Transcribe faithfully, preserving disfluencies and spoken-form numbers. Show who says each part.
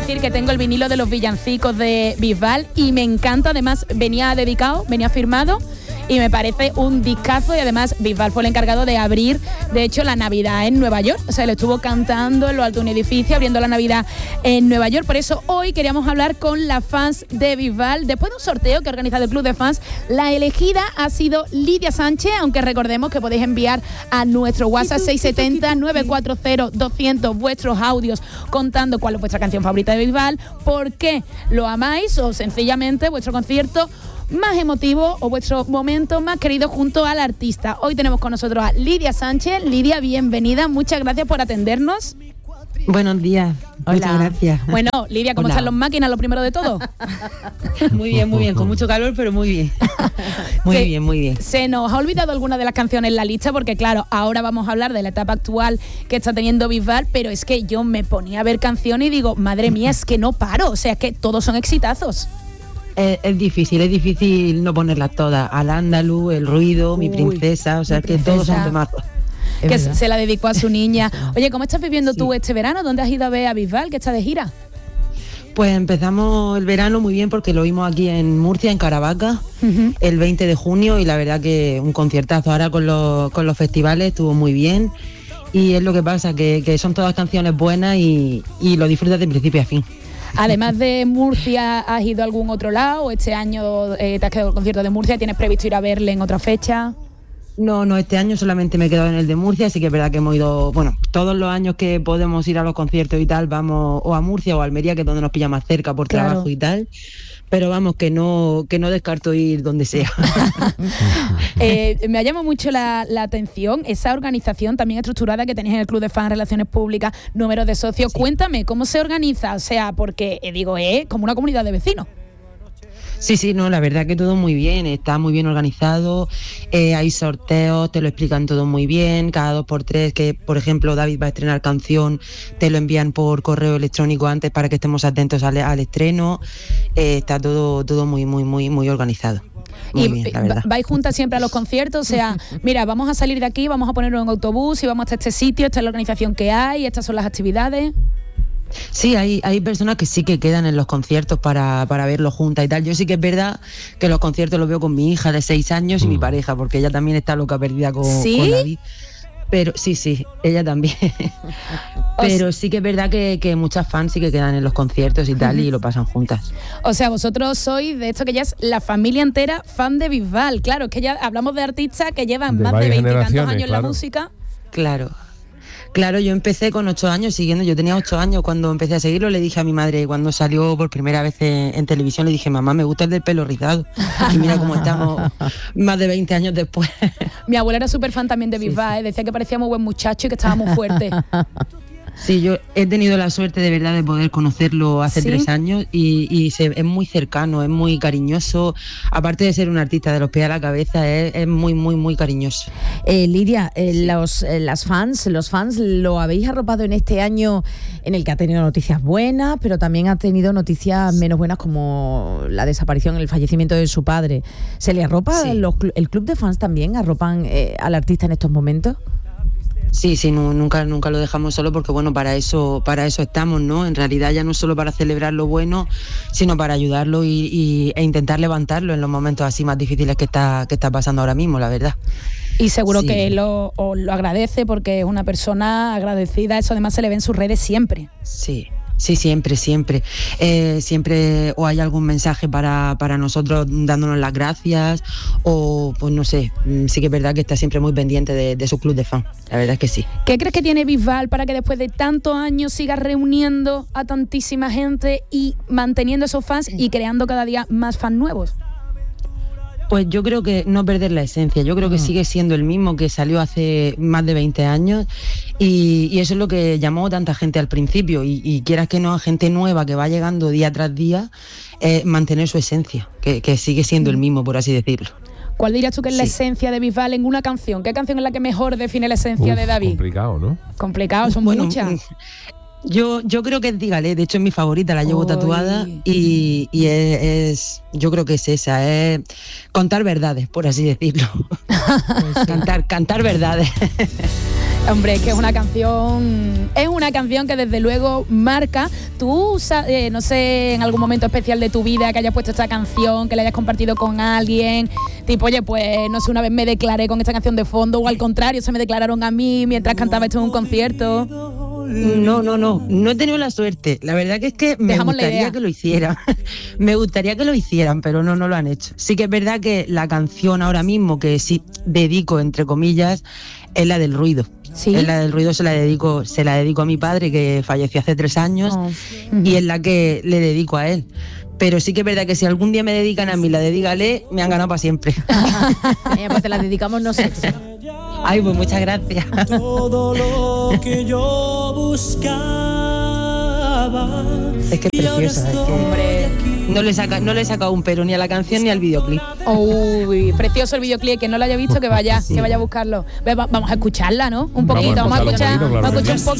Speaker 1: decir que tengo el vinilo de los villancicos de Bisbal y me encanta, además venía dedicado, venía firmado y me parece un discazo y además Bisbal fue el encargado de abrir, de hecho, la Navidad en Nueva York, o sea, lo estuvo cantando en lo alto de un edificio, abriendo la Navidad en Nueva York. Por eso hoy queríamos hablar con las fans de Bisbal. Después de un sorteo que ha organizado el Club de Fans, la elegida ha sido Lidia Sánchez, aunque recordemos que podéis enviar a nuestro WhatsApp seis siete cero, nueve cuatro cero, doscientos vuestros audios contando cuál es vuestra canción favorita de Bisbal, por qué lo amáis o sencillamente vuestro concierto más emotivo o vuestro momento más querido junto al artista. Hoy tenemos con nosotros a Lidia Sánchez. Lidia, bienvenida, muchas gracias por atendernos.
Speaker 2: Buenos días.
Speaker 1: Hola.
Speaker 2: Muchas gracias.
Speaker 1: Bueno, Lidia, ¿cómo
Speaker 2: Hola.
Speaker 1: están los máquinas, lo primero de todo?
Speaker 2: Muy bien, muy bien, con mucho calor, pero muy bien. Muy
Speaker 1: Se-
Speaker 2: bien, muy bien.
Speaker 1: ¿Se nos ha olvidado alguna de las canciones en la lista? Porque claro, ahora vamos a hablar de la etapa actual que está teniendo Bisbal, pero es que yo me ponía a ver canciones y digo, madre mía, es que no paro, o sea, es que todos son exitazos.
Speaker 2: Es, es difícil, es difícil no ponerlas todas. Al andaluz, El ruido, Mi
Speaker 1: Uy,
Speaker 2: princesa, o sea,
Speaker 1: Mi
Speaker 2: que todos son
Speaker 1: princesa.
Speaker 2: temazos.
Speaker 1: Que
Speaker 2: Es verdad.
Speaker 1: se la dedicó a su niña. Oye, ¿cómo estás viviendo
Speaker 2: Sí.
Speaker 1: tú este verano? ¿Dónde has ido a ver a Bisbal, que está de gira?
Speaker 2: Pues empezamos el verano muy bien porque lo vimos aquí en Murcia, en Caravaca,
Speaker 1: Uh-huh.
Speaker 2: el veinte de junio, y la verdad que un conciertazo. Ahora con los, con los festivales estuvo muy bien. Y es lo que pasa, que, que son todas canciones buenas y, y lo disfrutas de principio a fin.
Speaker 1: Además de Murcia, ¿has ido a algún otro lado? ¿Este año eh, te has quedado el concierto de Murcia? ¿Tienes previsto ir a verle en otra fecha?
Speaker 2: No, no, este año solamente me he quedado en el de Murcia, así que es verdad que hemos ido, bueno, todos los años que podemos ir a los conciertos y tal, vamos o a Murcia o a Almería, que es donde nos pilla más cerca por
Speaker 1: Claro.
Speaker 2: trabajo y tal, pero vamos, que no, que no descarto ir donde sea.
Speaker 1: Eh, me ha llamado mucho la, la atención esa organización también estructurada que tenéis en el Club de Fans, Relaciones Públicas, números de socios.
Speaker 2: Sí.
Speaker 1: Cuéntame, ¿cómo se organiza? O sea, porque, eh, digo, es como una comunidad de vecinos.
Speaker 2: Sí, sí, no, la verdad que todo muy bien, está muy bien organizado, eh, hay sorteos, te lo explican todo muy bien, cada dos por tres, que por ejemplo David va a estrenar canción, te lo envían por correo electrónico antes para que estemos atentos al, al estreno, eh, está todo, todo muy, muy, muy, muy organizado. Muy
Speaker 1: Y
Speaker 2: bien, la
Speaker 1: eh,
Speaker 2: verdad.
Speaker 1: vais juntas siempre a los conciertos, o sea, mira, vamos a salir de aquí, vamos a ponernos en autobús y vamos hasta este sitio, esta es la organización que hay, estas son las actividades.
Speaker 2: Sí, hay, hay personas que sí que quedan en los conciertos para, para verlo juntas y tal. Yo sí que es verdad que los conciertos los veo con mi hija de seis años y mi pareja, porque ella también está loca perdida con,
Speaker 1: ¿Sí?
Speaker 2: con David. Pero sí, sí, ella también. Pero sí que es verdad que, que muchas fans sí que quedan en los conciertos y tal y lo pasan juntas.
Speaker 1: O sea, vosotros sois de esto que ya es la familia entera fan de Bisbal. Claro, es que ya hablamos de artistas que llevan
Speaker 3: De
Speaker 1: más de
Speaker 3: varias
Speaker 1: veinte y tantos
Speaker 3: generaciones,
Speaker 1: años en la
Speaker 3: claro.
Speaker 1: música.
Speaker 2: Claro. Claro, yo empecé con ocho años siguiendo, yo tenía ocho años cuando empecé a seguirlo, le dije a mi madre cuando salió por primera vez en, en televisión, le dije, mamá, me gusta el del pelo rizado. Y mira cómo estamos más de veinte años después.
Speaker 1: Mi abuela era súper fan también de Bisbal, ¿eh? Decía que parecía muy buen muchacho y que estaba muy fuerte.
Speaker 2: Sí, yo he tenido la suerte de verdad de poder conocerlo hace
Speaker 1: ¿Sí?
Speaker 2: tres años y, y se, es muy cercano, es muy cariñoso. Aparte de ser un artista de los pies a la cabeza, es, es muy, muy, muy cariñoso.
Speaker 4: Eh, Lidia, eh, los, eh, las fans, los fans lo habéis arropado en este año en el que ha tenido noticias buenas, pero también ha tenido noticias menos buenas como la desaparición, el fallecimiento de su padre. ¿Se le arropa?
Speaker 2: Sí.
Speaker 4: Los, cl- ¿El club de fans también arropan eh, al artista en estos momentos?
Speaker 2: Sí, sí, no, nunca, nunca lo dejamos solo porque bueno, para eso, para eso estamos, ¿no? En realidad ya no es solo para celebrar lo bueno, sino para ayudarlo y, y, e intentar levantarlo en los momentos así más difíciles que está, que está pasando ahora mismo, la verdad.
Speaker 1: Y seguro
Speaker 2: Sí.
Speaker 1: que lo, os lo agradece porque es una persona agradecida. Eso además se le ve en sus redes siempre.
Speaker 2: Sí. Sí, siempre, siempre. Eh, siempre o hay algún mensaje para, para nosotros dándonos las gracias o, pues no sé, mm, sí que es verdad que está siempre muy pendiente de, de su club de fan. La verdad es que sí.
Speaker 1: ¿Qué crees que tiene Bisbal para que después de tantos años siga reuniendo a tantísima gente y manteniendo esos fans y creando cada día más fans nuevos?
Speaker 2: Pues yo creo que no perder la esencia, yo creo que sigue siendo el mismo que salió hace más de veinte años y, y eso es lo que llamó tanta gente al principio y, y quieras que no, gente nueva que va llegando día tras día, eh, mantener su esencia, que, que sigue siendo el mismo, por así decirlo.
Speaker 1: ¿Cuál dirías tú que es la
Speaker 2: Sí.
Speaker 1: esencia de Bisbal en una canción? ¿Qué canción es la que mejor define la esencia
Speaker 3: Uf,
Speaker 1: de David?
Speaker 3: complicado, ¿no?
Speaker 1: Complicado, son
Speaker 2: Bueno,
Speaker 1: muchas.
Speaker 2: mm, Yo, yo creo que es Dígale, de hecho es mi favorita, la llevo
Speaker 1: Uy.
Speaker 2: tatuada y, y es, es, yo creo que es esa, es contar verdades, por así decirlo. cantar, cantar verdades.
Speaker 1: Hombre, es que es una canción, es una canción que desde luego marca. Tú, eh, no sé, en algún momento especial de tu vida que hayas puesto esta canción, que la hayas compartido con alguien, tipo, oye, pues no sé, una vez me declaré con esta canción de fondo, o al contrario, se me declararon a mí mientras cantaba esto en un concierto.
Speaker 2: No, no, no, no he tenido la suerte. La verdad que es que me
Speaker 1: Dejamos
Speaker 2: gustaría que lo hicieran. Me gustaría que lo hicieran, pero no, no lo han hecho. Sí que es verdad que la canción ahora mismo que sí dedico, entre comillas, es la del ruido.
Speaker 1: ¿Sí?
Speaker 2: Es la del ruido, se la dedico, se la dedico a mi padre, que falleció hace tres años, oh. y es la que le dedico a él. Pero sí que es verdad que si algún día me dedican a mí la de Dígale, me han ganado para siempre.
Speaker 4: Eh, pues te la dedicamos nosotros.
Speaker 2: Ay, pues muchas gracias.
Speaker 3: Todo lo que yo buscaba.
Speaker 2: Es que es preciosa, es que hombre, no le saca, no le he sacado un pero ni a la canción ni al videoclip.
Speaker 1: Uy, precioso el videoclip, que no lo haya visto que vaya, sí. que vaya a buscarlo. Vamos a escucharla, ¿no? Un poquito, vamos a escuchar, vamos a escuchar un poco.